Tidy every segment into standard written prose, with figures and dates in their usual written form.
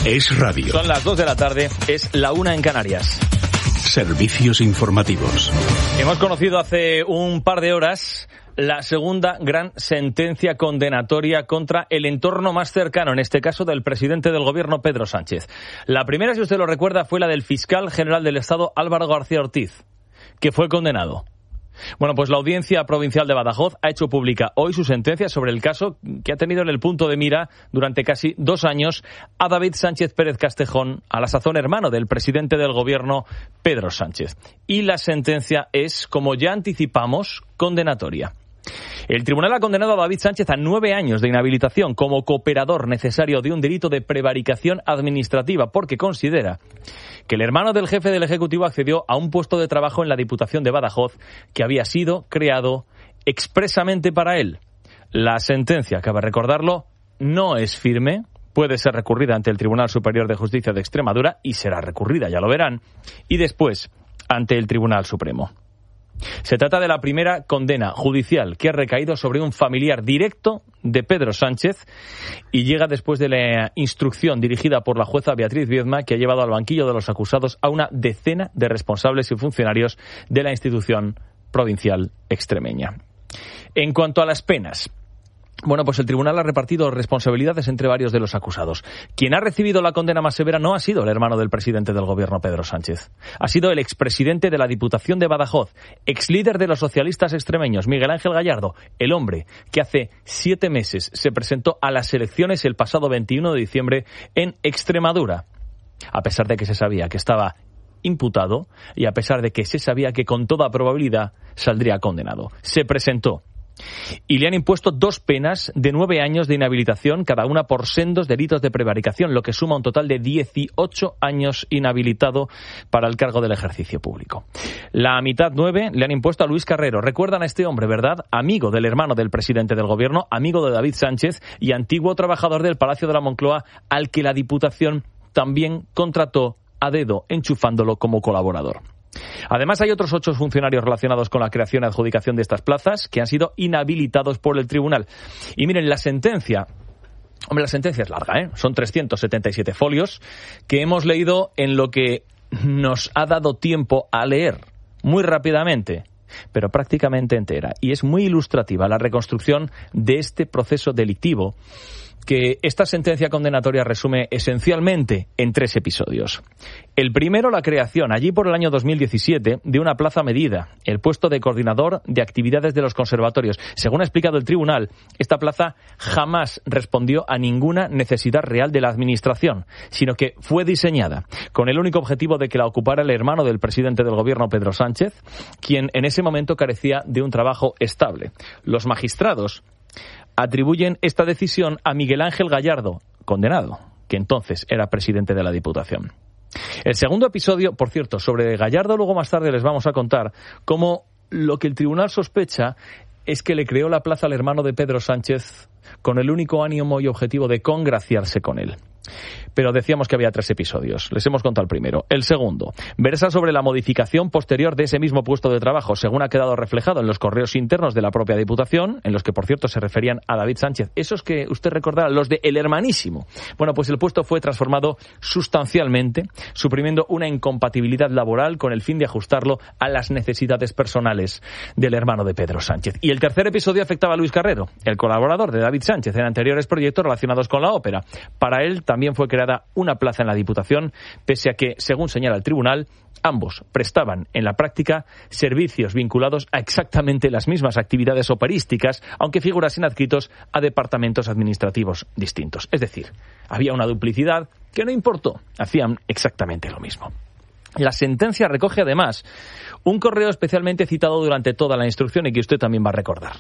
Es radio. Son las 2 de la tarde, es la 1 en Canarias. Servicios informativos. Hemos conocido hace un par de horas la segunda gran sentencia condenatoria contra el entorno más cercano, en este caso del presidente del gobierno, Pedro Sánchez. La primera, si usted lo recuerda, fue la del fiscal general del Estado, Álvaro García Ortiz, que fue condenado. Bueno, pues la Audiencia Provincial de Badajoz ha hecho pública hoy su sentencia sobre el caso que ha tenido en el punto de mira durante casi 2 años a David Sánchez Pérez Castejón, a la sazón hermano del presidente del gobierno, Pedro Sánchez. Y la sentencia es, como ya anticipamos, condenatoria. El tribunal ha condenado a David Sánchez a 9 años de inhabilitación como cooperador necesario de un delito de prevaricación administrativa, porque considera que el hermano del jefe del Ejecutivo accedió a un puesto de trabajo en la Diputación de Badajoz que había sido creado expresamente para él. La sentencia, cabe recordarlo, no es firme, puede ser recurrida ante el Tribunal Superior de Justicia de Extremadura y será recurrida, ya lo verán, y después ante el Tribunal Supremo. Se trata de la primera condena judicial que ha recaído sobre un familiar directo de Pedro Sánchez y llega después de la instrucción dirigida por la jueza Beatriz Viedma, que ha llevado al banquillo de los acusados a una decena de responsables y funcionarios de la institución provincial extremeña. En cuanto a las penas, bueno, pues el tribunal ha repartido responsabilidades entre varios de los acusados. Quien ha recibido la condena más severa no ha sido el hermano del presidente del gobierno, Pedro Sánchez. Ha sido el expresidente de la Diputación de Badajoz, exlíder de los socialistas extremeños, Miguel Ángel Gallardo, el hombre que hace 7 meses se presentó a las elecciones el pasado 21 de diciembre en Extremadura, a pesar de que se sabía que estaba imputado y a pesar de que se sabía que con toda probabilidad saldría condenado. Se presentó. Y le han impuesto 2 penas de 9 años de inhabilitación, cada una por sendos delitos de prevaricación, lo que suma un total de 18 años inhabilitado para el cargo del ejercicio público. La mitad 9 le han impuesto a Luis Carrero. Recuerdan a este hombre, ¿verdad? Amigo del hermano del presidente del gobierno, amigo de David Sánchez y antiguo trabajador del Palacio de la Moncloa, al que la Diputación también contrató a dedo, enchufándolo como colaborador. Además, hay otros 8 funcionarios relacionados con la creación y adjudicación de estas plazas que han sido inhabilitados por el tribunal. Y miren, la sentencia es larga, ¿eh? Son 377 folios que hemos leído en lo que nos ha dado tiempo a leer muy rápidamente, pero prácticamente entera. Y es muy ilustrativa la reconstrucción de este proceso delictivo que esta sentencia condenatoria resume esencialmente en 3 episodios. El primero, la creación, allí por el año 2017, de una plaza medida, el puesto de coordinador de actividades de los conservatorios. Según ha explicado el tribunal, esta plaza jamás respondió a ninguna necesidad real de la administración, sino que fue diseñada con el único objetivo de que la ocupara el hermano del presidente del gobierno, Pedro Sánchez, quien en ese momento carecía de un trabajo estable. Los magistrados atribuyen esta decisión a Miguel Ángel Gallardo, condenado, que entonces era presidente de la Diputación. El segundo episodio, por cierto, sobre Gallardo, luego más tarde les vamos a contar cómo lo que el tribunal sospecha es que le creó la plaza al hermano de Pedro Sánchez con el único ánimo y objetivo de congraciarse con él. Pero decíamos que había 3 episodios. Les hemos contado el primero. El segundo versa sobre la modificación posterior de ese mismo puesto de trabajo, según ha quedado reflejado en los correos internos de la propia Diputación, en los que, por cierto, se referían a David Sánchez. Esos que usted recordará, los de El Hermanísimo. Bueno, pues el puesto fue transformado sustancialmente, suprimiendo una incompatibilidad laboral con el fin de ajustarlo a las necesidades personales del hermano de Pedro Sánchez. Y el tercer episodio afectaba a Luis Carrero, el colaborador de David Sánchez en anteriores proyectos relacionados con la ópera. Para él también fue creada una plaza en la Diputación, pese a que, según señala el tribunal, ambos prestaban en la práctica servicios vinculados a exactamente las mismas actividades operísticas, aunque figurasen adscritos a departamentos administrativos distintos. Es decir, había una duplicidad que no importó, hacían exactamente lo mismo. La sentencia recoge además un correo especialmente citado durante toda la instrucción y que usted también va a recordar.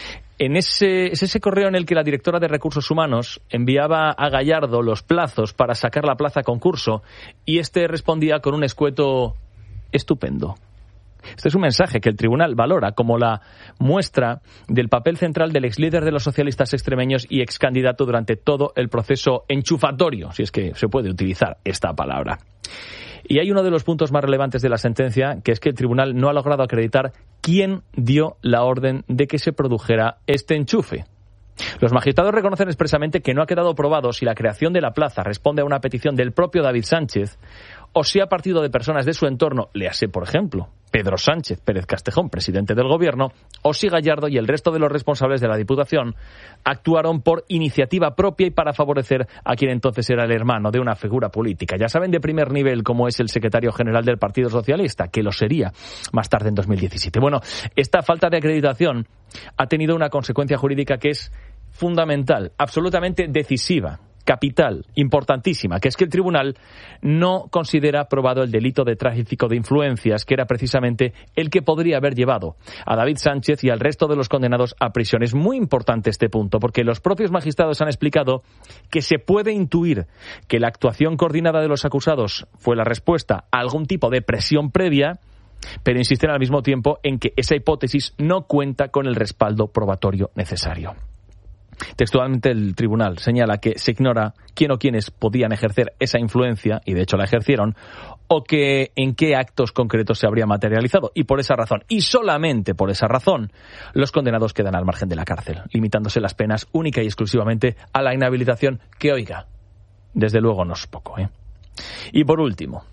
Es ese correo en el que la directora de Recursos Humanos enviaba a Gallardo los plazos para sacar la plaza a concurso y este respondía con un escueto estupendo. Este es un mensaje que el tribunal valora como la muestra del papel central del exlíder de los socialistas extremeños y excandidato durante todo el proceso enchufatorio, si es que se puede utilizar esta palabra. Y hay uno de los puntos más relevantes de la sentencia, que es que el tribunal no ha logrado acreditar quién dio la orden de que se produjera este enchufe. Los magistrados reconocen expresamente que no ha quedado probado si la creación de la plaza responde a una petición del propio David Sánchez o si ha partido de personas de su entorno, léase, por ejemplo, Pedro Sánchez Pérez Castejón, presidente del Gobierno, o si Gallardo y el resto de los responsables de la Diputación actuaron por iniciativa propia y para favorecer a quien entonces era el hermano de una figura política. Ya saben, de primer nivel, como es el secretario general del Partido Socialista, que lo sería más tarde en 2017. Bueno, esta falta de acreditación ha tenido una consecuencia jurídica que es fundamental, absolutamente decisiva, capital, importantísima, que es que el tribunal no considera probado el delito de tráfico de influencias, que era precisamente el que podría haber llevado a David Sánchez y al resto de los condenados a prisión. Es muy importante este punto, porque los propios magistrados han explicado que se puede intuir que la actuación coordinada de los acusados fue la respuesta a algún tipo de presión previa, pero insisten al mismo tiempo en que esa hipótesis no cuenta con el respaldo probatorio necesario. Textualmente, el tribunal señala que se ignora quién o quiénes podían ejercer esa influencia, y de hecho la ejercieron, o que en qué actos concretos se habría materializado. Y por esa razón, y solamente por esa razón, los condenados quedan al margen de la cárcel, limitándose las penas única y exclusivamente a la inhabilitación, que, oiga, desde luego no es poco, ¿eh? Y por último,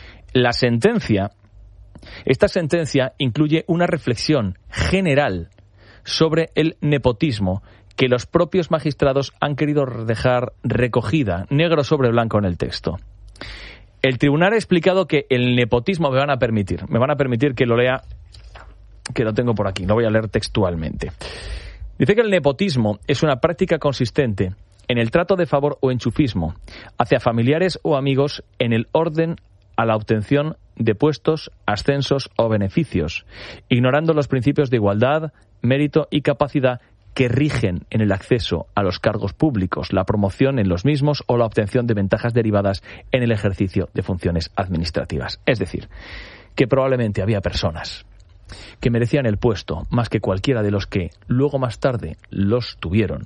esta sentencia incluye una reflexión general sobre el nepotismo que los propios magistrados han querido dejar recogida, negro sobre blanco en el texto. El tribunal ha explicado que el nepotismo me van a permitir que lo lea, que lo tengo por aquí, lo voy a leer textualmente. Dice que el nepotismo es una práctica consistente en el trato de favor o enchufismo hacia familiares o amigos en el orden a la obtención de puestos, ascensos o beneficios, ignorando los principios de igualdad, mérito y capacidad que rigen en el acceso a los cargos públicos, la promoción en los mismos o la obtención de ventajas derivadas en el ejercicio de funciones administrativas. Es decir, que probablemente había personas que merecían el puesto más que cualquiera de los que luego más tarde los tuvieron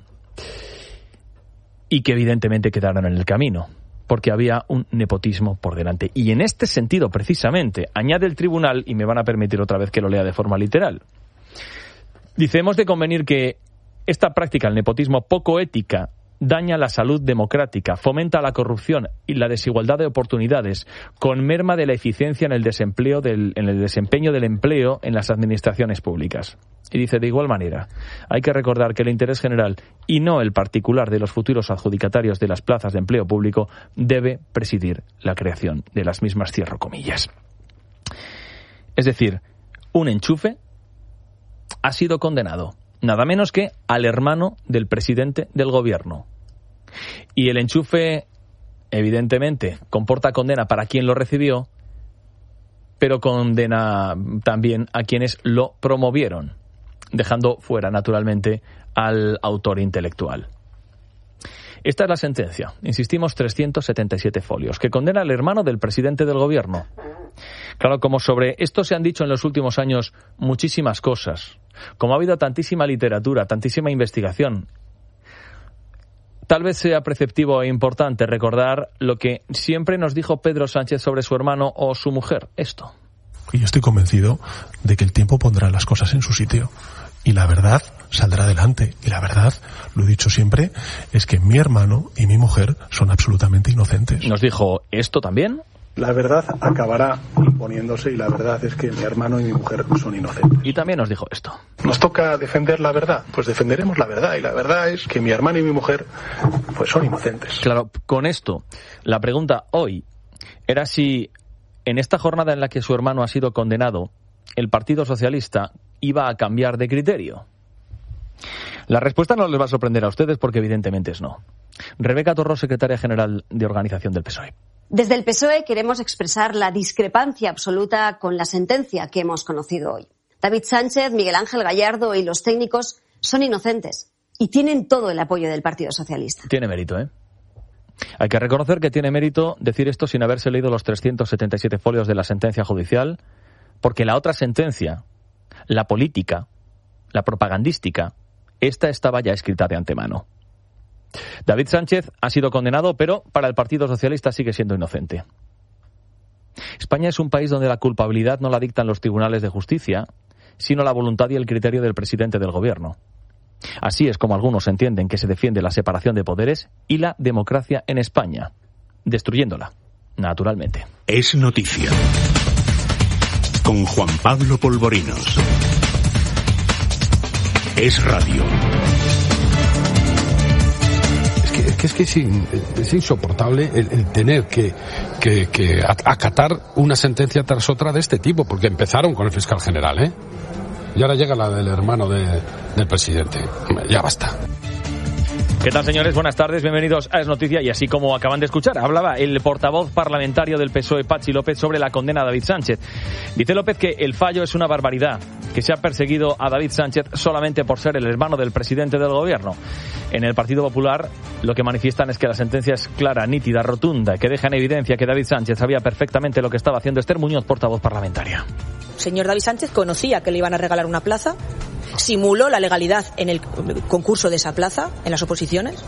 y que evidentemente quedaron en el camino, porque había un nepotismo por delante. Y en este sentido, precisamente, añade el tribunal, y me van a permitir otra vez que lo lea de forma literal, dice: hemos de convenir que esta práctica, el nepotismo, poco ética, daña la salud democrática, fomenta la corrupción y la desigualdad de oportunidades, con merma de la eficiencia en el desempeño del empleo en las administraciones públicas. Y dice, de igual manera, hay que recordar que el interés general y no el particular de los futuros adjudicatarios de las plazas de empleo público debe presidir la creación de las mismas, cierro comillas. Es decir, un enchufe ha sido condenado nada menos que al hermano del presidente del gobierno. Y el enchufe, evidentemente, comporta condena para quien lo recibió, pero condena también a quienes lo promovieron, dejando fuera, naturalmente, al autor intelectual. Esta es la sentencia, insistimos, 377 folios, que condena al hermano del presidente del gobierno. Claro, como sobre esto se han dicho en los últimos años muchísimas cosas, como ha habido tantísima literatura, tantísima investigación, tal vez sea preceptivo e importante recordar lo que siempre nos dijo Pedro Sánchez sobre su hermano o su mujer, esto. Y yo estoy convencido de que el tiempo pondrá las cosas en su sitio. Y la verdad saldrá adelante. Y la verdad, lo he dicho siempre, es que mi hermano y mi mujer son absolutamente inocentes. ¿Nos dijo esto también? La verdad acabará imponiéndose y la verdad es que mi hermano y mi mujer son inocentes. Y también nos dijo esto. ¿Nos toca defender la verdad? Pues defenderemos la verdad. Y la verdad es que mi hermano y mi mujer pues son inocentes. Claro, con esto, la pregunta hoy era si en esta jornada en la que su hermano ha sido condenado, el Partido Socialista iba a cambiar de criterio. La respuesta no les va a sorprender a ustedes porque evidentemente es no. Rebeca Torró, secretaria general de Organización del PSOE. Desde el PSOE queremos expresar la discrepancia absoluta con la sentencia que hemos conocido hoy. David Sánchez, Miguel Ángel Gallardo y los técnicos son inocentes y tienen todo el apoyo del Partido Socialista. Tiene mérito, ¿eh? Hay que reconocer que tiene mérito decir esto sin haberse leído los 377 folios de la sentencia judicial, porque la otra sentencia, la política, la propagandística, esta estaba ya escrita de antemano. David Sánchez ha sido condenado, pero para el Partido Socialista sigue siendo inocente. España es un país donde la culpabilidad no la dictan los tribunales de justicia, sino la voluntad y el criterio del presidente del gobierno. Así es como algunos entienden que se defiende la separación de poderes y la democracia en España, destruyéndola, naturalmente. Es noticia. Con Juan Pablo Polvorinos. Es radio. Es que es insoportable el tener que acatar una sentencia tras otra de este tipo, porque empezaron con el fiscal general, ¿eh? Y ahora llega la del hermano del presidente. Ya basta. ¿Qué tal, señores? Buenas tardes, bienvenidos a Es Noticia. Y así como acaban de escuchar, hablaba el portavoz parlamentario del PSOE, Patxi López, sobre la condena a David Sánchez. Dice López que el fallo es una barbaridad, que se ha perseguido a David Sánchez solamente por ser el hermano del presidente del gobierno. En el Partido Popular lo que manifiestan es que la sentencia es clara, nítida, rotunda, que deja en evidencia que David Sánchez sabía perfectamente lo que estaba haciendo. Esther Muñoz, portavoz parlamentaria. Señor David Sánchez conocía que le iban a regalar una plaza, simuló la legalidad en el concurso de esa plaza, en las oposiciones,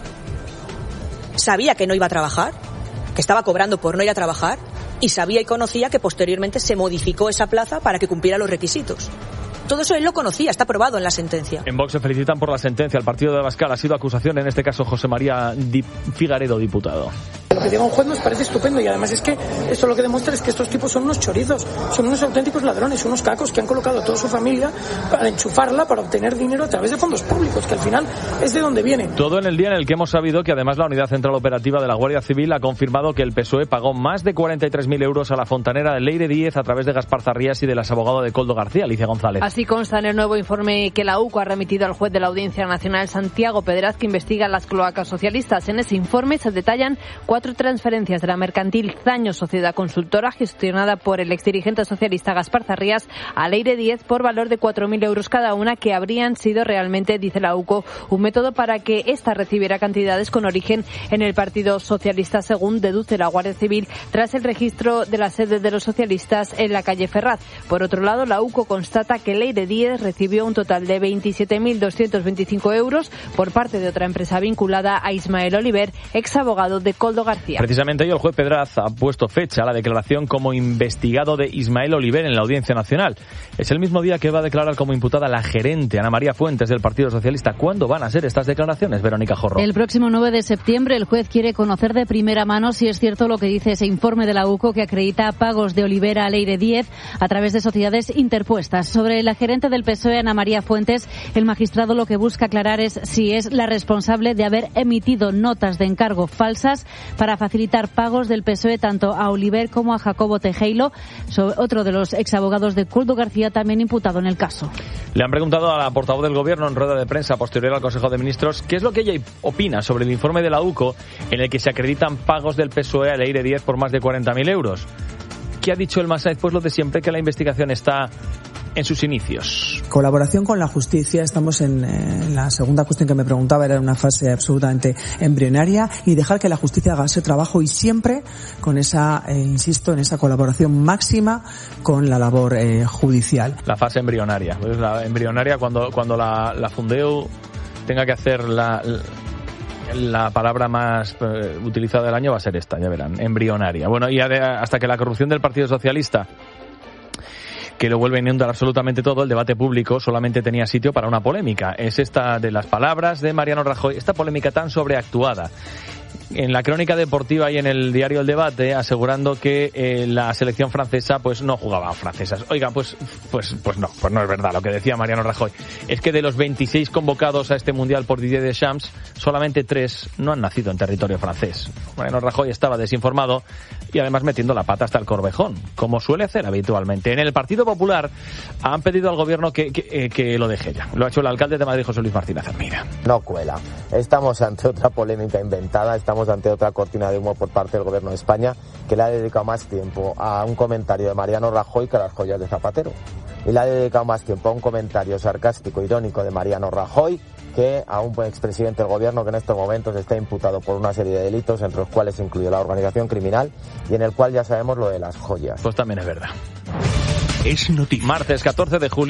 sabía que no iba a trabajar, que estaba cobrando por no ir a trabajar, y sabía y conocía que posteriormente se modificó esa plaza para que cumpliera los requisitos. Todo eso él lo conocía, está probado en la sentencia. En Vox se felicitan por la sentencia. El partido de Abascal ha sido acusación, en este caso José María Figaredo, diputado. Lo que diga un juez nos parece estupendo, y además es que esto lo que demuestra es que estos tipos son unos chorizos, son unos auténticos ladrones, unos cacos que han colocado a toda su familia para enchufarla, para obtener dinero a través de fondos públicos, que al final es de donde viene. Todo en el día en el que hemos sabido que además la Unidad Central Operativa de la Guardia Civil ha confirmado que el PSOE pagó más de 43.000 euros a la fontanera de Leire Díez a través de Gaspar Zarrías y de las abogadas de Koldo García, Alicia González. Así consta en el nuevo informe que la UCO ha remitido al juez de la Audiencia Nacional, Santiago Pedraz, que investiga las cloacas socialistas. En ese informe se detallan 4 transferencias de la mercantil Zaño, sociedad consultora gestionada por el exdirigente socialista Gaspar Zarrías, a Leire Díez por valor de 4.000 euros cada una, que habrían sido realmente, dice la UCO, un método para que ésta recibiera cantidades con origen en el Partido Socialista, según deduce la Guardia Civil tras el registro de la sede de los socialistas en la calle Ferraz. Por otro lado, la UCO constata que Leire Díez recibió un total de 27.225 euros por parte de otra empresa vinculada a Ismael Oliver, ex abogado de Koldo García. Precisamente hoy el juez Pedraz ha puesto fecha a la declaración como investigado de Ismael Oliver en la Audiencia Nacional. Es el mismo día que va a declarar como imputada la gerente Ana María Fuentes del Partido Socialista. ¿Cuándo van a ser estas declaraciones, Verónica Jorro? El próximo 9 de septiembre el juez quiere conocer de primera mano si es cierto lo que dice ese informe de la UCO que acredita pagos de Oliver a Leire Díez a través de sociedades interpuestas. Sobre la gerente del PSOE, Ana María Fuentes, el magistrado lo que busca aclarar es si es la responsable de haber emitido notas de encargo falsas para facilitar pagos del PSOE tanto a Oliver como a Jacobo Tejero, otro de los exabogados de Koldo García, también imputado en el caso. Le han preguntado a la portavoz del Gobierno en rueda de prensa posterior al Consejo de Ministros qué es lo que ella opina sobre el informe de la UCO en el que se acreditan pagos del PSOE a Leire Díez por más de 40.000 euros. ¿Qué ha dicho el Masaiz? Pues lo de siempre, que la investigación está en sus inicios. Colaboración con la justicia. Estamos en la segunda cuestión que me preguntaba, era una fase absolutamente embrionaria, y dejar que la justicia haga ese trabajo, y siempre con esa, insisto, en esa colaboración máxima con la labor judicial. La fase embrionaria. Pues la embrionaria cuando la Fundeu tenga que hacer la palabra más utilizada del año va a ser esta, ya verán, embrionaria. Bueno, y hasta que la corrupción del Partido Socialista, que lo vuelve a inundar absolutamente todo, el debate público solamente tenía sitio para una polémica. Es esta de las palabras de Mariano Rajoy, esta polémica tan sobreactuada. En la crónica deportiva y en el diario El Debate, asegurando que la selección francesa pues no jugaba a francesas. Oiga, pues no es verdad lo que decía Mariano Rajoy. Es que de los 26 convocados a este mundial por Didier Deschamps, solamente 3 no han nacido en territorio francés. Mariano Rajoy estaba desinformado y además metiendo la pata hasta el Corvejón, como suele hacer habitualmente. En el Partido Popular han pedido al gobierno que lo deje ya. Lo ha hecho el alcalde de Madrid, José Luis Martínez Almeida. No cuela. Estamos ante otra polémica inventada, estamos ante otra cortina de humo por parte del Gobierno de España, que le ha dedicado más tiempo a un comentario de Mariano Rajoy que a las joyas de Zapatero. Y le ha dedicado más tiempo a un comentario sarcástico, irónico de Mariano Rajoy, que a un expresidente del Gobierno que en estos momentos está imputado por una serie de delitos, entre los cuales incluye la organización criminal, y en el cual ya sabemos lo de las joyas. Pues también es verdad. Es noticia. Martes 14 de julio,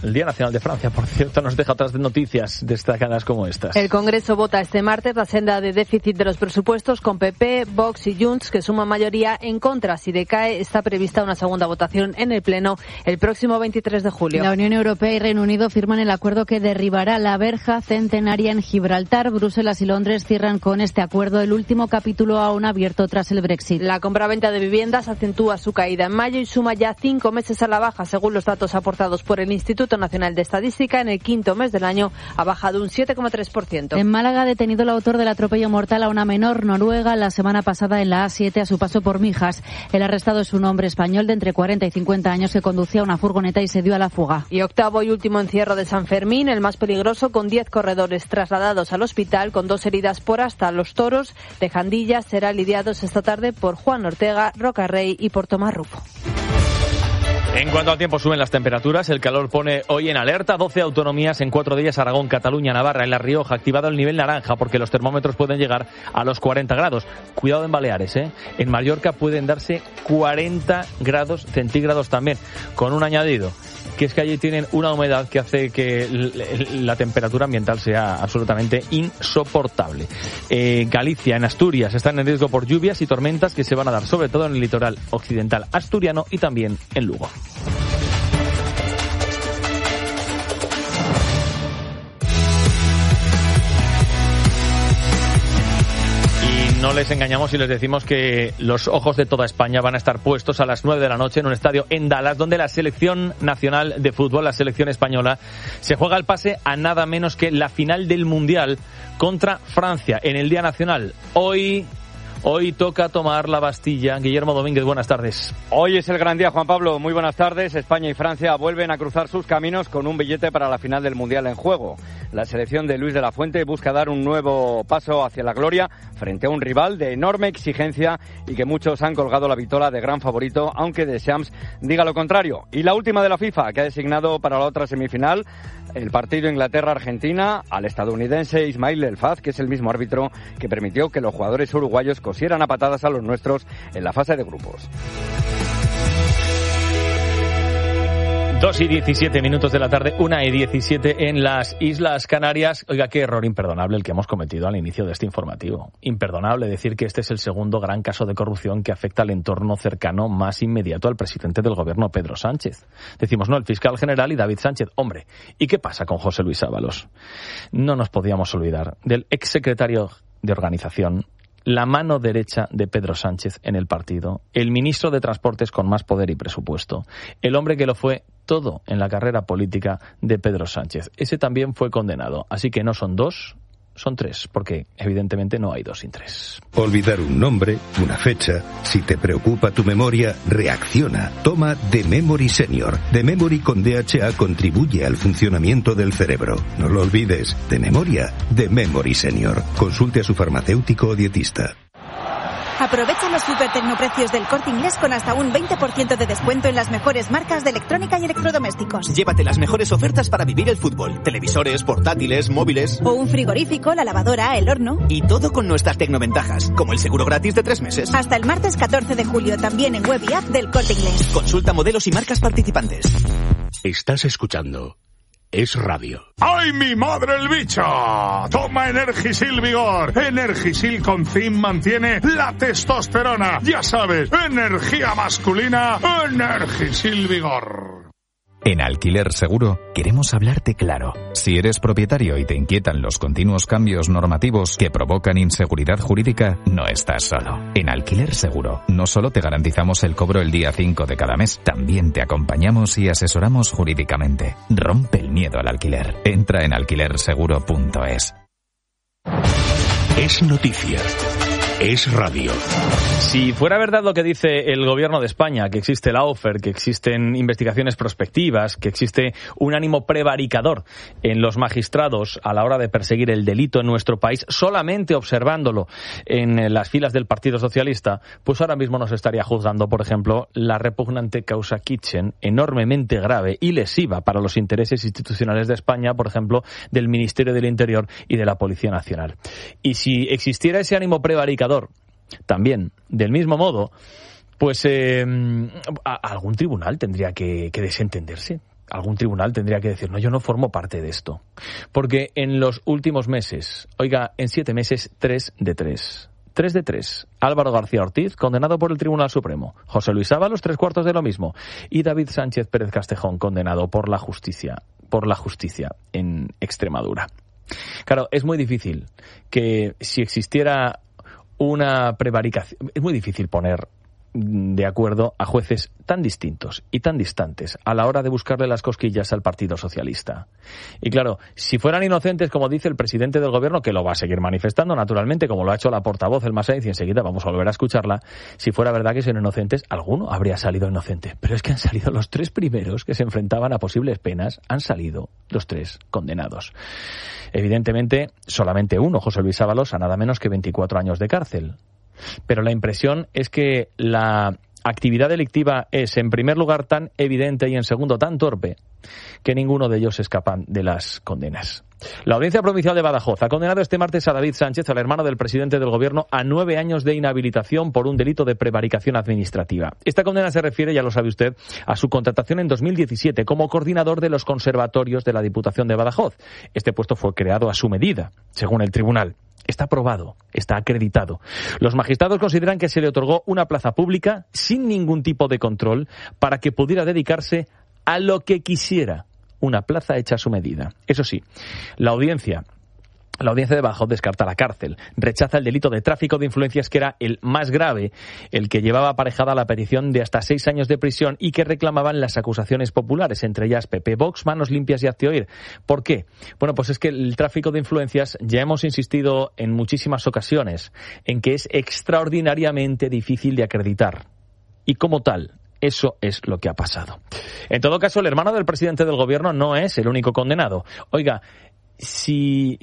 El Día Nacional de Francia, por cierto, nos deja otras noticias destacadas como estas. El Congreso vota este martes la senda de déficit de los presupuestos con PP, Vox y Junts, que suman mayoría en contra. Si decae, está prevista una segunda votación en el Pleno el próximo 23 de julio. La Unión Europea y Reino Unido firman el acuerdo que derribará la verja centenaria en Gibraltar. Bruselas y Londres cierran con este acuerdo el último capítulo aún abierto tras el Brexit. La compraventa de viviendas acentúa su caída en mayo y suma ya 5 meses a la baja, según los datos aportados por el Instituto Nacional de Estadística. En el quinto mes del año ha bajado un 7,3%. En Málaga, detenido el autor del atropello mortal a una menor noruega la semana pasada en la A7 a su paso por Mijas. El arrestado es un hombre español de entre 40 y 50 años que conducía una furgoneta y se dio a la fuga. Y octavo y último encierro de San Fermín, el más peligroso, con 10 corredores trasladados al hospital con 2 heridas por asta. Los toros de Jandilla serán lidiados esta tarde por Juan Ortega, Rocarrey y por Tomás Rufo. En cuanto al tiempo, suben las temperaturas. El calor pone hoy en alerta 12 autonomías en 4 días: Aragón, Cataluña, Navarra. En La Rioja, activado el nivel naranja porque los termómetros pueden llegar a los 40 grados. Cuidado en Baleares, ¿eh? En Mallorca pueden darse 40 grados centígrados también, con un añadido, que es que allí tienen una humedad que hace que la temperatura ambiental sea absolutamente insoportable. Galicia, en Asturias, están en riesgo por lluvias y tormentas que se van a dar sobre todo en el litoral occidental asturiano y también en Lugo. No les engañamos si les decimos que los ojos de toda España van a estar puestos a las 9 de la noche en un estadio en Dallas, donde la selección nacional de fútbol, la selección española, se juega el pase a nada menos que la final del Mundial contra Francia en el Día Nacional. Hoy toca tomar la Bastilla. Guillermo Domínguez, buenas tardes. Hoy es el gran día, Juan Pablo. Muy buenas tardes. España y Francia vuelven a cruzar sus caminos con un billete para la final del Mundial en juego. La selección de Luis de la Fuente busca dar un nuevo paso hacia la gloria frente a un rival de enorme exigencia y que muchos han colgado la vitola de gran favorito, aunque Deschamps diga lo contrario. Y la última de la FIFA, que ha designado para la otra semifinal el partido Inglaterra-Argentina al estadounidense Ismail El Faz, que es el mismo árbitro que permitió que los jugadores uruguayos cosieran a patadas a los nuestros en la fase de grupos. 2:17 de la tarde, 1:17 en las Islas Canarias. Oiga, qué error imperdonable el que hemos cometido al inicio de este informativo. Imperdonable decir que este es el segundo gran caso de corrupción que afecta al entorno cercano más inmediato al presidente del gobierno, Pedro Sánchez. Decimos, no, el fiscal general y David Sánchez. Hombre, ¿y qué pasa con José Luis Ábalos? No nos podíamos olvidar del exsecretario de Organización, la mano derecha de Pedro Sánchez en el partido, el ministro de Transportes con más poder y presupuesto, el hombre que lo fue todo en la carrera política de Pedro Sánchez. Ese también fue condenado. Así que no son dos, son tres, porque evidentemente no hay dos sin tres. Olvidar un nombre, una fecha. Si te preocupa tu memoria, reacciona. Toma The Memory Senior. The Memory con DHA contribuye al funcionamiento del cerebro. No lo olvides. De memoria, The Memory Senior. Consulte a su farmacéutico o dietista. Aprovecha los supertecnoprecios del Corte Inglés con hasta un 20% de descuento en las mejores marcas de electrónica y electrodomésticos. Llévate las mejores ofertas para vivir el fútbol. Televisores, portátiles, móviles. O un frigorífico, la lavadora, el horno. Y todo con nuestras tecnoventajas, como el seguro gratis de 3 meses. Hasta el martes 14 de julio, también en web y app del Corte Inglés. Consulta modelos y marcas participantes. Estás escuchando Es Radio. ¡Ay, mi madre el bicho! Toma Energisil Vigor. Energisil con zinc mantiene la testosterona. Ya sabes, energía masculina, Energisil Vigor. En Alquiler Seguro queremos hablarte claro. Si eres propietario y te inquietan los continuos cambios normativos que provocan inseguridad jurídica, no estás solo. En Alquiler Seguro no solo te garantizamos el cobro el día 5 de cada mes, también te acompañamos y asesoramos jurídicamente. Rompe el miedo al alquiler. Entra en alquilerseguro.es. Es noticia. Es radio. Si fuera verdad lo que dice el gobierno de España, que existe la OFER, que existen investigaciones prospectivas, que existe un ánimo prevaricador en los magistrados a la hora de perseguir el delito en nuestro país, solamente observándolo en las filas del Partido Socialista, pues ahora mismo nos estaría juzgando, por ejemplo, la repugnante causa Kitchen, enormemente grave y lesiva para los intereses institucionales de España, por ejemplo, del Ministerio del Interior y de la Policía Nacional. Y si existiera ese ánimo prevaricador también, del mismo modo, pues algún tribunal tendría que desentenderse. algún tribunal tendría que decir, no, yo no formo parte de esto. Porque en los últimos meses, oiga, en 7 meses, 3 de 3. 3 de 3. Álvaro García Ortiz, condenado por el Tribunal Supremo. José Luis Ábalos, 3/4 de lo mismo. Y David Sánchez Pérez Castejón, condenado por la justicia en Extremadura. Claro, es muy difícil que si existiera una prevaricación, es muy difícil poner de acuerdo a jueces tan distintos y tan distantes a la hora de buscarle las cosquillas al Partido Socialista. Y claro, si fueran inocentes, como dice el presidente del gobierno, que lo va a seguir manifestando naturalmente, como lo ha hecho la portavoz El Masaiz, y enseguida vamos a volver a escucharla, si fuera verdad que son inocentes, alguno habría salido inocente. Pero es que han salido los 3 primeros que se enfrentaban a posibles penas, han salido los 3 condenados. Evidentemente, solamente uno, José Luis Ábalos, a nada menos que 24 años de cárcel. Pero la impresión es que la actividad delictiva es, en primer lugar, tan evidente y, en segundo, tan torpe, que ninguno de ellos escapan de las condenas. La Audiencia Provincial de Badajoz ha condenado este martes a David Sánchez, al hermano del presidente del Gobierno, a 9 años de inhabilitación por un delito de prevaricación administrativa. Esta condena se refiere, ya lo sabe usted, a su contratación en 2017 como coordinador de los conservatorios de la Diputación de Badajoz. Este puesto fue creado a su medida, según el tribunal. Está aprobado, está acreditado. Los magistrados consideran que se le otorgó una plaza pública sin ningún tipo de control para que pudiera dedicarse a lo que quisiera. Una plaza hecha a su medida. Eso sí, la audiencia de Badajoz descarta la cárcel, rechaza el delito de tráfico de influencias, que era el más grave, el que llevaba aparejada la petición de hasta 6 años de prisión y que reclamaban las acusaciones populares, entre ellas PP, Vox, Manos Limpias y Hazte Oír. ¿Por qué? Bueno, pues es que el tráfico de influencias, ya hemos insistido en muchísimas ocasiones, en que es extraordinariamente difícil de acreditar. Y como tal, eso es lo que ha pasado. En todo caso, el hermano del presidente del Gobierno no es el único condenado. Oiga, si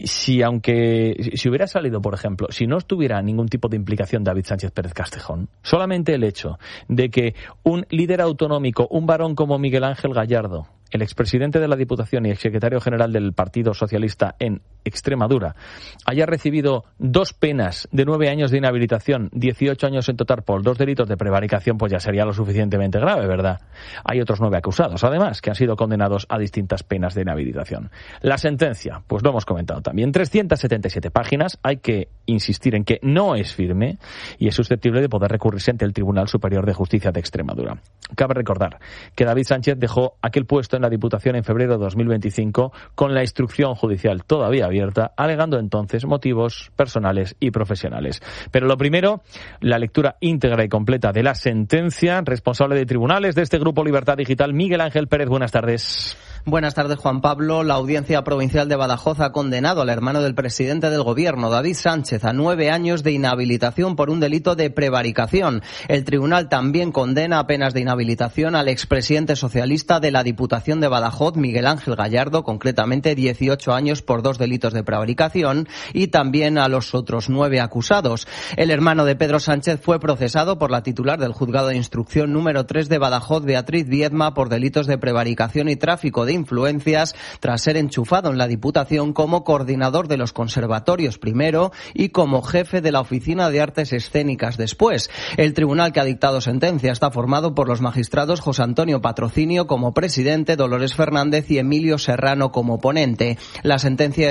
hubiera salido, por ejemplo, si no estuviera ningún tipo de implicación David Sánchez Pérez Castejón, solamente el hecho de que un líder autonómico, un varón como Miguel Ángel Gallardo, el expresidente de la Diputación y exsecretario general del Partido Socialista en Extremadura, haya recibido 2 penas de 9 años de inhabilitación, 18 años en total por 2 delitos de prevaricación, pues ya sería lo suficientemente grave, ¿verdad? Hay otros 9 acusados, además, que han sido condenados a distintas penas de inhabilitación. La sentencia, pues lo hemos comentado también, 377 páginas, hay que insistir en que no es firme y es susceptible de poder recurrirse ante el Tribunal Superior de Justicia de Extremadura. Cabe recordar que David Sánchez dejó aquel puesto en la Diputación en febrero de 2025 con la instrucción judicial todavía abierta, alegando entonces motivos personales y profesionales. Pero lo primero, la lectura íntegra y completa de la sentencia. Responsable de tribunales de este Grupo Libertad Digital, Miguel Ángel Pérez, buenas tardes. Buenas tardes, Juan Pablo. La Audiencia Provincial de Badajoz ha condenado al hermano del presidente del Gobierno, David Sánchez, a 9 años de inhabilitación por un delito de prevaricación. El tribunal también condena a penas de inhabilitación al expresidente socialista de la Diputación de Badajoz, Miguel Ángel Gallardo, concretamente 18 años por 2 delitos de prevaricación, y también a los otros 9 acusados. El hermano de Pedro Sánchez fue procesado por la titular del Juzgado de Instrucción número 3 de Badajoz, Beatriz Viedma, por delitos de prevaricación y tráfico de influencias, tras ser enchufado en la Diputación como coordinador de los conservatorios primero y como jefe de la Oficina de Artes Escénicas después. El tribunal que ha dictado sentencia está formado por los magistrados José Antonio Patrocinio como presidente, Dolores Fernández y Emilio Serrano como ponente. La sentencia de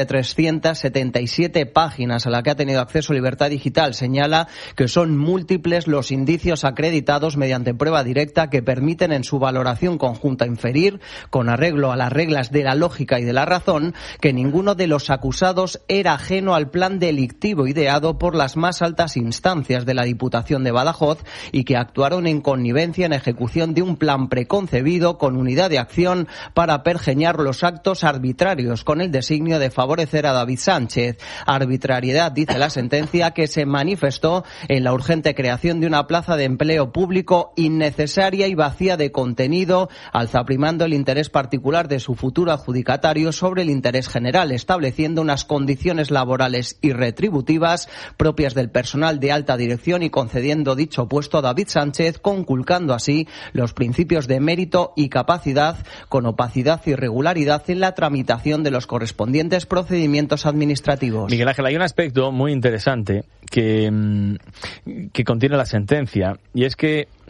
377 páginas a la que ha tenido acceso Libertad Digital señala que son múltiples los indicios acreditados mediante prueba directa que permiten en su valoración conjunta inferir, con arreglo a las reglas de la lógica y de la razón, que ninguno de los acusados era ajeno al plan delictivo ideado por las más altas instancias de la Diputación de Badajoz y que actuaron en connivencia en ejecución de un plan preconcebido con unidad de acción para pergeñar los actos arbitrarios con el designio de favorecer a David Sánchez. Arbitrariedad, dice la sentencia, que se manifestó en la urgente creación de una plaza de empleo público innecesaria y vacía de contenido, alzaprimando el interés particular de su futuro adjudicatario sobre el interés general, estableciendo unas condiciones laborales y retributivas propias del personal de alta dirección y concediendo dicho puesto a David Sánchez, conculcando así los principios de mérito y capacidad, con opacidad y irregularidad en la tramitación de los correspondientes procedimientos administrativos. Miguel Ángel, hay un aspecto muy interesante que contiene la sentencia, y es que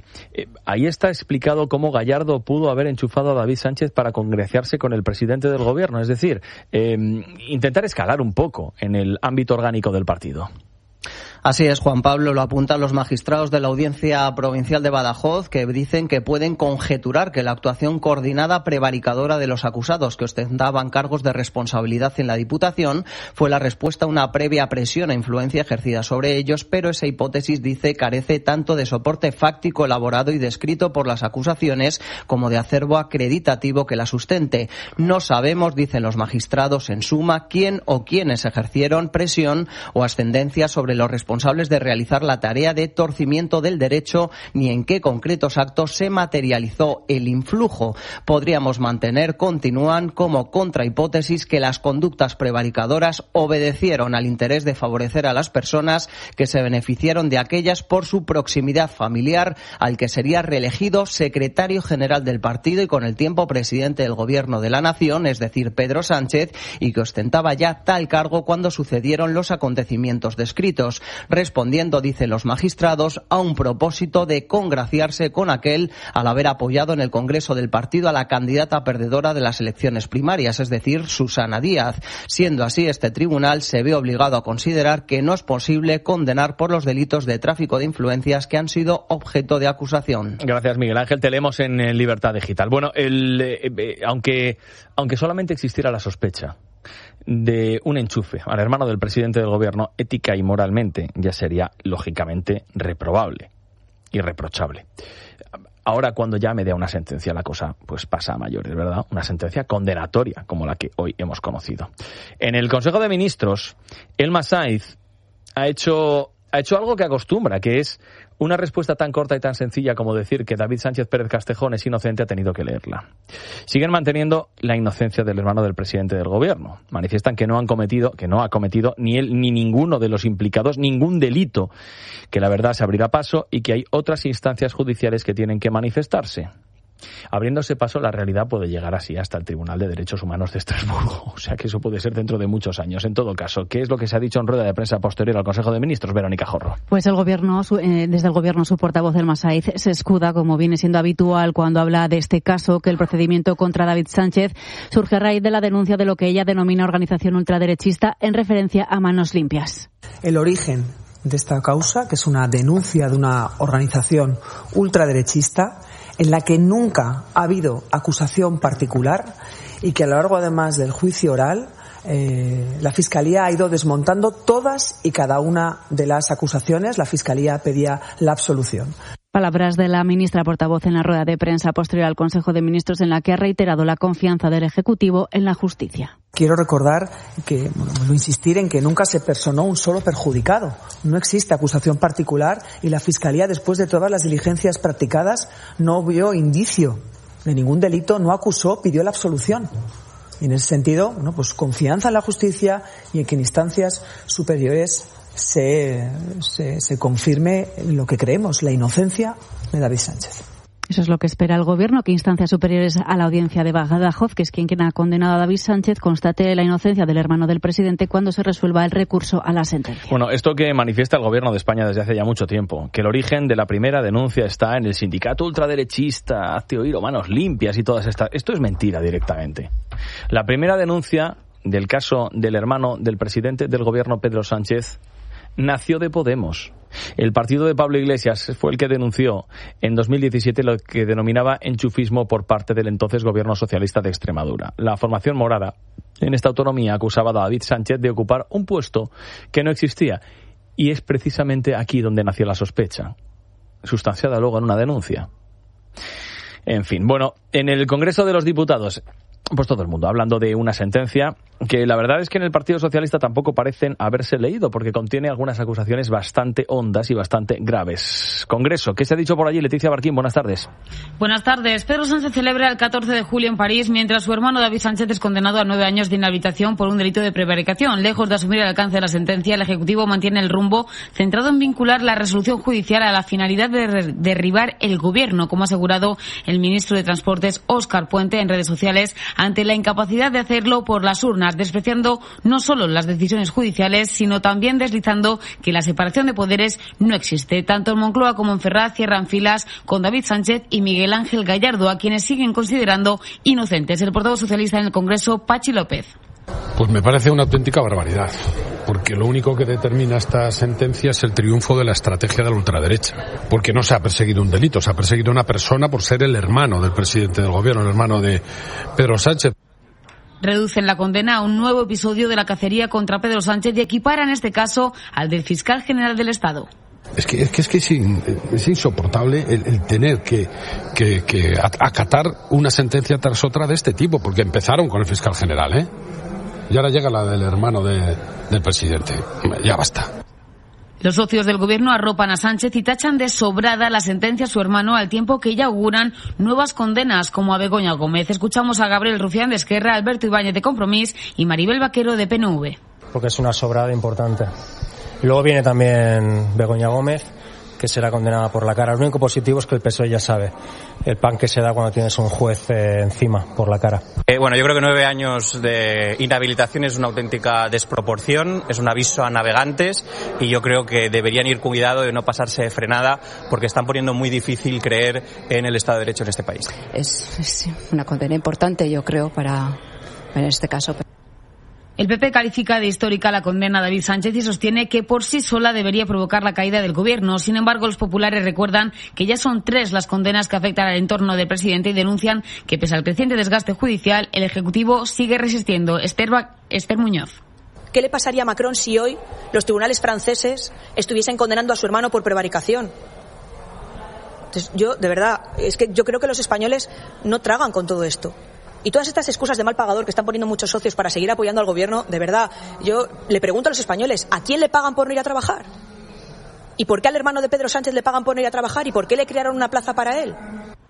ahí está explicado cómo Gallardo pudo haber enchufado a David Sánchez para congraciarse con el presidente del gobierno, es decir, intentar escalar un poco en el ámbito orgánico del partido. Así es, Juan Pablo, lo apuntan los magistrados de la Audiencia Provincial de Badajoz, que dicen que pueden conjeturar que la actuación coordinada prevaricadora de los acusados que ostentaban cargos de responsabilidad en la Diputación fue la respuesta a una previa presión e influencia ejercida sobre ellos, pero esa hipótesis, dice, carece tanto de soporte fáctico elaborado y descrito por las acusaciones como de acervo acreditativo que la sustente. No sabemos, dicen los magistrados, en suma, quién o quiénes ejercieron presión o ascendencia sobre los responsables de realizar la tarea de torcimiento del derecho, ni en qué concretos actos se materializó el influjo. Podríamos mantener, continúan, como contrahipótesis que las conductas prevaricadoras obedecieron al interés de favorecer a las personas que se beneficiaron de aquellas por su proximidad familiar al que sería reelegido secretario general del partido y con el tiempo presidente del Gobierno de la Nación, es decir, Pedro Sánchez, y que ostentaba ya tal cargo cuando sucedieron los acontecimientos descritos, respondiendo, dicen los magistrados, a un propósito de congraciarse con aquel al haber apoyado en el Congreso del partido a la candidata perdedora de las elecciones primarias, es decir, Susana Díaz. Siendo así, este tribunal se ve obligado a considerar que no es posible condenar por los delitos de tráfico de influencias que han sido objeto de acusación. Gracias, Miguel Ángel. Te leemos en Libertad Digital. Bueno, aunque solamente existiera la sospecha de un enchufe al hermano del presidente del gobierno, ética y moralmente ya sería lógicamente reprobable, irreprochable. Ahora, cuando ya mediea una sentencia, la cosa pues pasa a mayores, ¿verdad? Una sentencia condenatoria, como la que hoy hemos conocido. En el Consejo de Ministros, Elma Saiz ha hecho algo que acostumbra, que es una respuesta tan corta y tan sencilla como decir que David Sánchez Pérez Castejón es inocente, ha tenido que leerla. Siguen manteniendo la inocencia del hermano del presidente del gobierno. Manifiestan que no ha cometido ni él ni ninguno de los implicados ningún delito, que la verdad se abrirá paso y que hay otras instancias judiciales que tienen que manifestarse. Abriéndose paso, la realidad puede llegar así hasta el Tribunal de Derechos Humanos de Estrasburgo. O sea que eso puede ser dentro de muchos años. En todo caso, ¿qué es lo que se ha dicho en rueda de prensa posterior al Consejo de Ministros? Verónica Jorro. Pues desde el Gobierno, su portavoz, Elma Saiz, se escuda, como viene siendo habitual cuando habla de este caso, que el procedimiento contra David Sánchez surge a raíz de la denuncia de lo que ella denomina organización ultraderechista en referencia a Manos Limpias. El origen de esta causa, que es una denuncia de una organización ultraderechista, en la que nunca ha habido acusación particular y que a lo largo, además del juicio oral, la Fiscalía ha ido desmontando todas y cada una de las acusaciones. La Fiscalía pedía la absolución. Palabras de la ministra portavoz en la rueda de prensa posterior al Consejo de Ministros, en la que ha reiterado la confianza del Ejecutivo en la justicia. Quiero recordar que, insistir en que nunca se personó un solo perjudicado. No existe acusación particular y la Fiscalía, después de todas las diligencias practicadas, no vio indicio de ningún delito, no acusó, pidió la absolución. Y en ese sentido, pues confianza en la justicia y en que en instancias superiores se confirme lo que creemos, la inocencia de David Sánchez. Eso es lo que espera el Gobierno, que instancias superiores a la Audiencia de Badajoz, que es quien ha condenado a David Sánchez, constate la inocencia del hermano del presidente cuando se resuelva el recurso a la sentencia. Bueno, esto que manifiesta el Gobierno de España desde hace ya mucho tiempo, que el origen de la primera denuncia está en el sindicato ultraderechista, hazte oír o Manos Limpias y todas estas... Esto es mentira directamente. La primera denuncia del caso del hermano del presidente del Gobierno, Pedro Sánchez, nació de Podemos. El partido de Pablo Iglesias fue el que denunció en 2017 lo que denominaba enchufismo por parte del entonces Gobierno socialista de Extremadura. La formación morada en esta autonomía acusaba a David Sánchez de ocupar un puesto que no existía. Y es precisamente aquí donde nació la sospecha, sustanciada luego en una denuncia. En fin, bueno, en el Congreso de los Diputados, pues todo el mundo hablando de una sentencia que la verdad es que en el Partido Socialista tampoco parecen haberse leído, porque contiene algunas acusaciones bastante hondas y bastante graves. Congreso, ¿qué se ha dicho por allí? Leticia Barquín, buenas tardes. Buenas tardes. Pedro Sánchez celebra el 14 de julio en París, mientras su hermano David Sánchez es condenado a 9 años de inhabilitación por un delito de prevaricación. Lejos de asumir el alcance de la sentencia, el Ejecutivo mantiene el rumbo centrado en vincular la resolución judicial a la finalidad de derribar el Gobierno, como ha asegurado el ministro de Transportes, Óscar Puente, en redes sociales, ante la incapacidad de hacerlo por las urnas, despreciando no solo las decisiones judiciales, sino también deslizando que la separación de poderes no existe. Tanto en Moncloa como en Ferraz cierran filas con David Sánchez y Miguel Ángel Gallardo, a quienes siguen considerando inocentes. El portavoz socialista en el Congreso, Pachi López. Pues me parece una auténtica barbaridad, porque lo único que determina esta sentencia es el triunfo de la estrategia de la ultraderecha, porque no se ha perseguido un delito, se ha perseguido a una persona por ser el hermano del presidente del gobierno, el hermano de Pedro Sánchez. Reducen la condena a un nuevo episodio de la cacería contra Pedro Sánchez y equiparan este caso al del fiscal general del Estado. Es que es insoportable el tener que acatar una sentencia tras otra de este tipo, porque empezaron con el fiscal general, ¿eh? Y ahora llega la del hermano del presidente. Ya basta. Los socios del gobierno arropan a Sánchez y tachan de sobrada la sentencia a su hermano, al tiempo que ya auguran nuevas condenas, como a Begoña Gómez. Escuchamos a Gabriel Rufián de Esquerra, Alberto Ibáñez de Compromís y Maribel Vaquero de PNV. Porque es una sobrada importante. Y luego viene también Begoña Gómez, que será condenada por la cara. Lo único positivo es que el PSOE ya sabe el pan que se da cuando tienes un juez encima por la cara. Bueno, yo creo que 9 años de inhabilitación es una auténtica desproporción, es un aviso a navegantes y yo creo que deberían ir cuidado de no pasarse de frenada porque están poniendo muy difícil creer en el Estado de Derecho en este país. Es una condena importante, yo creo, en este caso. El PP califica de histórica la condena a David Sánchez y sostiene que por sí sola debería provocar la caída del gobierno. Sin embargo, los populares recuerdan que ya son 3 las condenas que afectan al entorno del presidente y denuncian que, pese al creciente desgaste judicial, el Ejecutivo sigue resistiendo. Esther Muñoz. ¿Qué le pasaría a Macron si hoy los tribunales franceses estuviesen condenando a su hermano por prevaricación? Entonces, de verdad, es que yo creo que los españoles no tragan con todo esto. Y todas estas excusas de mal pagador que están poniendo muchos socios para seguir apoyando al gobierno, de verdad, yo le pregunto a los españoles, ¿a quién le pagan por no ir a trabajar? ¿Y por qué al hermano de Pedro Sánchez le pagan por no ir a trabajar? ¿Y por qué le crearon una plaza para él?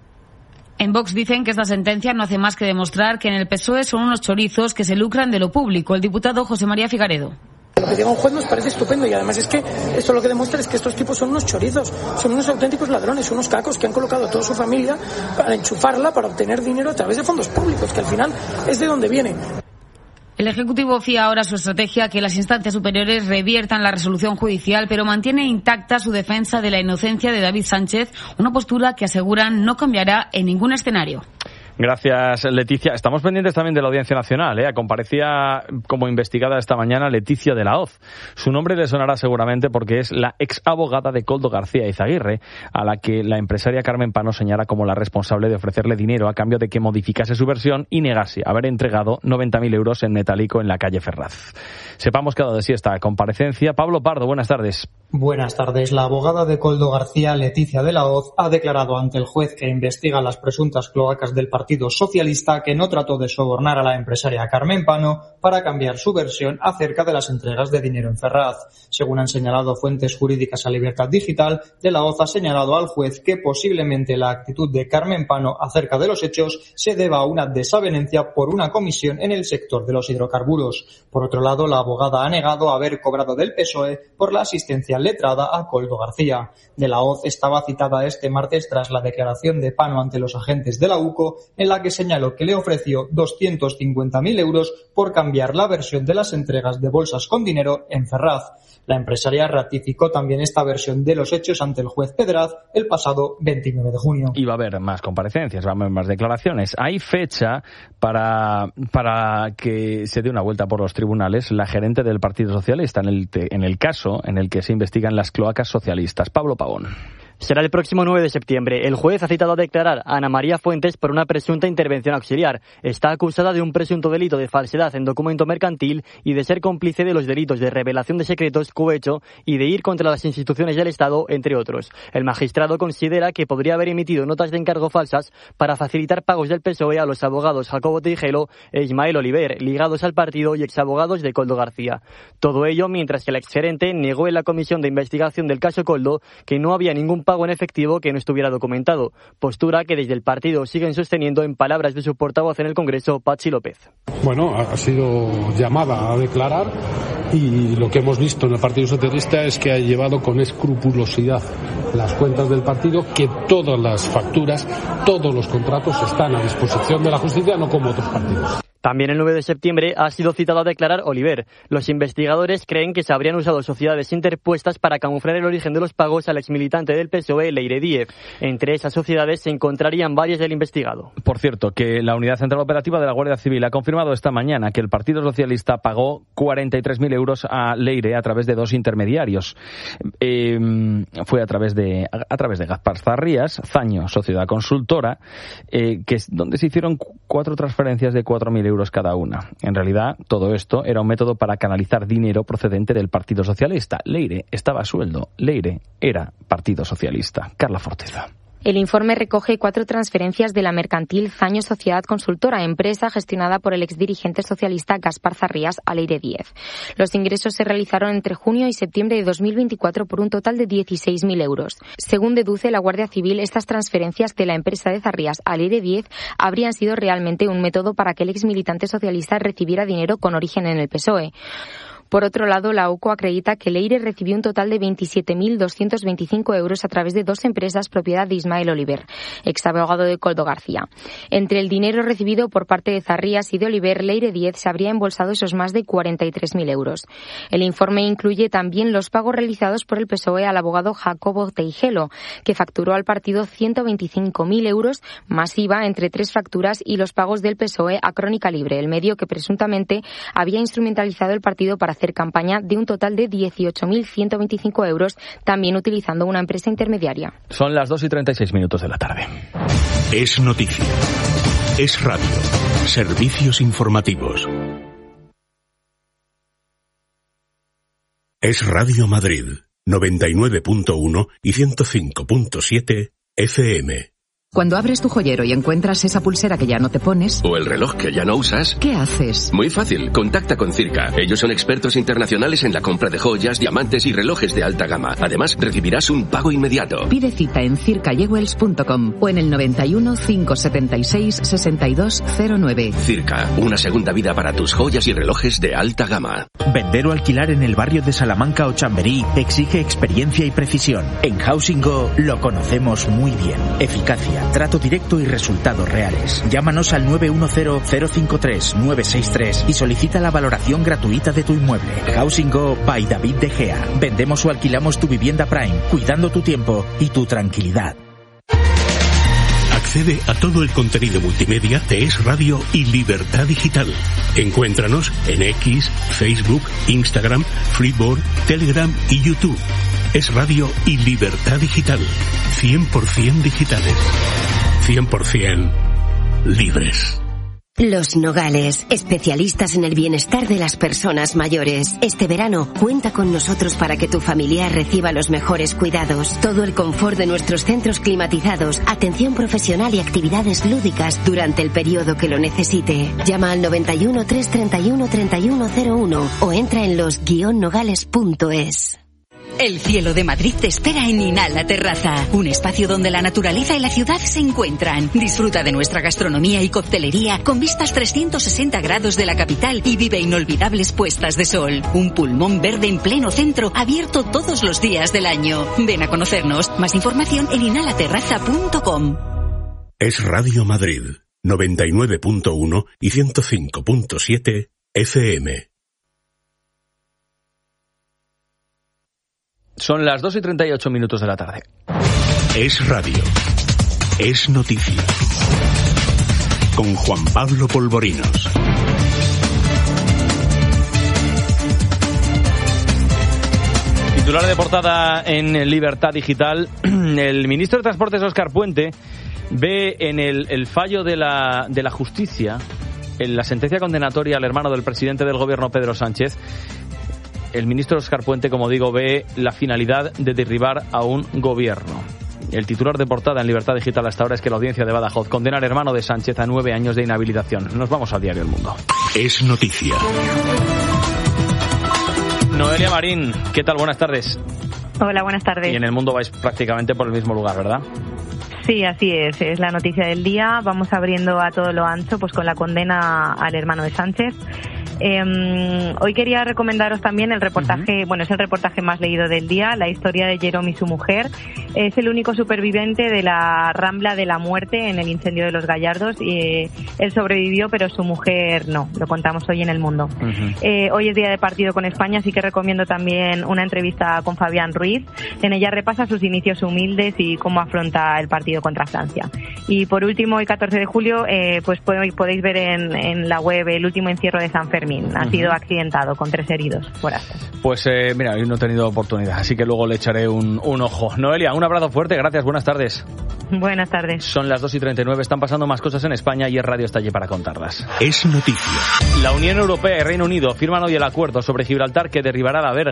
En Vox dicen que esta sentencia no hace más que demostrar que en el PSOE son unos chorizos que se lucran de lo público. El diputado José María Figaredo. Lo que diga un juez nos parece estupendo y además es que esto lo que demuestra es que estos tipos son unos chorizos, son unos auténticos ladrones, unos cacos que han colocado a toda su familia para enchufarla, para obtener dinero a través de fondos públicos, que al final es de donde viene. El Ejecutivo fía ahora su estrategia a que las instancias superiores reviertan la resolución judicial, pero mantiene intacta su defensa de la inocencia de David Sánchez, una postura que aseguran no cambiará en ningún escenario. Gracias, Leticia. Estamos pendientes también de la Audiencia Nacional. Comparecía como investigada esta mañana Leticia de la Hoz. Su nombre le sonará seguramente porque es la ex abogada de Koldo García Izaguirre, a la que la empresaria Carmen Pano señala como la responsable de ofrecerle dinero a cambio de que modificase su versión y negase haber entregado 90.000 euros en metálico en la calle Ferraz. Sepamos qué ha dado de sí esta comparecencia. Pablo Pardo, buenas tardes. Buenas tardes. La abogada de Koldo García, Leticia de la Hoz, ha declarado ante el juez que investiga las presuntas cloacas del Partido Socialista que no trató de sobornar a la empresaria Carmen Pano para cambiar su versión acerca de las entregas de dinero en Ferraz. Según han señalado fuentes jurídicas a Libertad Digital, de la Hoz ha señalado al juez que posiblemente la actitud de Carmen Pano acerca de los hechos se deba a una desavenencia por una comisión en el sector de los hidrocarburos. Por otro lado, la abogada ha negado haber cobrado del PSOE por la asistencia letrada a Koldo García. De la Hoz estaba citada este martes tras la declaración de Pano ante los agentes de la UCO, en la que señaló que le ofreció 250.000 euros por cambiar la versión de las entregas de bolsas con dinero en Ferraz. La empresaria ratificó también esta versión de los hechos ante el juez Pedraz el pasado 29 de junio. Y va a haber más comparecencias, va a haber más declaraciones. Hay fecha para que se dé una vuelta por los tribunales la gerente del Partido Socialista en el caso en el que se investigan las cloacas socialistas. Pablo Pavón. Será el próximo 9 de septiembre. El juez ha citado a declarar a Ana María Fuentes por una presunta intervención auxiliar. Está acusada de un presunto delito de falsedad en documento mercantil y de ser cómplice de los delitos de revelación de secretos, cohecho y de ir contra las instituciones del Estado, entre otros. El magistrado considera que podría haber emitido notas de encargo falsas para facilitar pagos del PSOE a los abogados Jacobo Tejero e Ismael Oliver, ligados al partido y exabogados de Koldo García. Todo ello mientras que el exgerente negó en la comisión de investigación del caso Koldo que no había ningún pago en efectivo que no estuviera documentado, postura que desde el partido siguen sosteniendo en palabras de su portavoz en el Congreso, Patxi López. Bueno, ha sido llamada a declarar y lo que hemos visto en el Partido Socialista es que ha llevado con escrupulosidad las cuentas del partido, que todas las facturas, todos los contratos están a disposición de la justicia, no como otros partidos. También el 9 de septiembre ha sido citado a declarar Oliver. Los investigadores creen que se habrían usado sociedades interpuestas para camuflar el origen de los pagos al exmilitante del PSOE, Leire Díez. Entre esas sociedades se encontrarían varias del investigado. Por cierto, que la Unidad Central Operativa de la Guardia Civil ha confirmado esta mañana que el Partido Socialista pagó 43.000 euros a Leire a través de 2 intermediarios. Fue a través de Gaspar Zarrías, Zaño, Sociedad Consultora, donde se hicieron 4 transferencias de 4.000 euros cada una. En realidad, todo esto era un método para canalizar dinero procedente del Partido Socialista. Leire estaba a sueldo. Leire era Partido Socialista. Carla Forteza. El informe recoge 4 transferencias de la mercantil Zaño Sociedad Consultora, empresa gestionada por el exdirigente socialista Gaspar Zarrías, a Leire Díez. Los ingresos se realizaron entre junio y septiembre de 2024 por un total de 16.000 euros. Según deduce la Guardia Civil, estas transferencias de la empresa de Zarrías a Leire Díez habrían sido realmente un método para que el exmilitante socialista recibiera dinero con origen en el PSOE. Por otro lado, la UCO acredita que Leire recibió un total de 27.225 euros a través de 2 empresas propiedad de Ismael Oliver, exabogado de Koldo García. Entre el dinero recibido por parte de Zarrías y de Oliver, Leire Díez se habría embolsado esos más de 43.000 euros. El informe incluye también los pagos realizados por el PSOE al abogado Jacobo Teijelo, que facturó al partido 125.000 euros más IVA entre 3 facturas, y los pagos del PSOE a Crónica Libre, el medio que presuntamente había instrumentalizado el partido para hacer campaña, de un total de 18.125 euros, también utilizando una empresa intermediaria. Son las 2:36 de la tarde. Es noticia. Es radio. Servicios informativos. Es Radio Madrid, 99.1 y 105.7 FM. Cuando abres tu joyero y encuentras esa pulsera que ya no te pones, o el reloj que ya no usas, ¿qué haces? Muy fácil, contacta con Circa. Ellos son expertos internacionales en la compra de joyas, diamantes y relojes de alta gama. Además, recibirás un pago inmediato. Pide cita en circajewels.com o en el 91 576 6209. Circa, una segunda vida para tus joyas y relojes de alta gama. Vender o alquilar en el barrio de Salamanca o Chamberí exige experiencia y precisión. En Housing Go lo conocemos muy bien. Eficacia, trato directo y resultados reales. Llámanos al 910-053-963 y solicita la valoración gratuita de tu inmueble. Housing Go by David De Gea. Vendemos o alquilamos tu vivienda Prime, cuidando tu tiempo y tu tranquilidad. Accede a todo el contenido multimedia de Es Radio y Libertad Digital. Encuéntranos en X, Facebook, Instagram, Freeboard, Telegram y YouTube. Es Radio y Libertad Digital. 100% digitales. 100% libres. Los Nogales, especialistas en el bienestar de las personas mayores. Este verano, cuenta con nosotros para que tu familiar reciba los mejores cuidados. Todo el confort de nuestros centros climatizados, atención profesional y actividades lúdicas durante el periodo que lo necesite. Llama al 91 331 3101 o entra en los-nogales.es. El cielo de Madrid te espera en Inhala Terraza, un espacio donde la naturaleza y la ciudad se encuentran. Disfruta de nuestra gastronomía y coctelería con vistas 360 grados de la capital y vive inolvidables puestas de sol. Un pulmón verde en pleno centro, abierto todos los días del año. Ven a conocernos. Más información en inhalaterraza.com. Es Radio Madrid, 99.1 y 105.7 FM. Son las 2:38 de la tarde. Es Radio. Es noticia. Con Juan Pablo Polvorinos. Titular de portada en Libertad Digital. El ministro de Transportes, Óscar Puente, ve en el fallo de la justicia, en la sentencia condenatoria al hermano del presidente del gobierno, Pedro Sánchez. El ministro Óscar Puente, como digo, ve la finalidad de derribar a un gobierno. El titular de portada en Libertad Digital hasta ahora es que la audiencia de Badajoz condena al hermano de Sánchez a 9 años de inhabilitación. Nos vamos al diario El Mundo. Es noticia. Noelia Marín, ¿qué tal? Buenas tardes. Hola, buenas tardes. Y en el mundo vais prácticamente por el mismo lugar, ¿verdad? Sí, así es la noticia del día. Vamos abriendo a todo lo ancho pues con la condena al hermano de Sánchez. Hoy quería recomendaros también el reportaje, bueno, es el reportaje más leído del día, la historia de Jerome y su mujer. Es el único superviviente de la Rambla de la Muerte en el incendio de los Gallardos. Él sobrevivió, pero su mujer no. Lo contamos hoy en El Mundo. Hoy es día de partido con España, así que recomiendo también una entrevista con Fabián Ruiz. En ella repasa sus inicios humildes y cómo afronta el partido contra Francia. Y por último, el 14 de julio, pues podéis ver en la web el último encierro de San Fermín. Ha sido accidentado con 3 heridos forastos. Pues mira, hoy no he tenido oportunidad, así que luego le echaré un ojo. Noelia, un abrazo fuerte, gracias, buenas tardes. Buenas tardes. Son las 2:39, están pasando más cosas en España y el radio está allí para contarlas. Es noticia. La Unión Europea y Reino Unido firman hoy el acuerdo sobre Gibraltar que derribará la verja